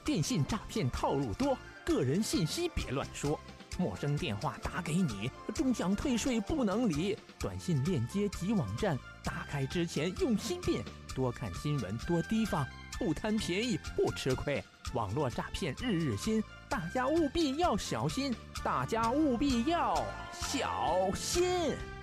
电信诈骗套路多，个人信息别乱说。陌生电话打给你，终想退税不能理。短信链接及网站，打开之前用心辨。多看新闻，多提防，不贪便宜不吃亏。网络诈骗日日新，大家务必要小心。大家务必要小心。